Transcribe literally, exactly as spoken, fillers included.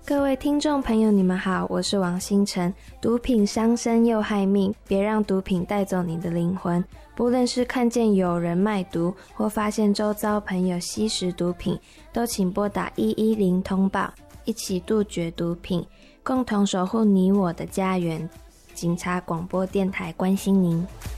各位听众朋友你们好，我是王星辰。毒品伤身又害命，别让毒品带走你的灵魂。不论是看见有人卖毒，或发现周遭朋友吸食毒品，都请拨打一一零通报，一起杜绝毒品，共同守护你我的家园。警察广播电台关心您。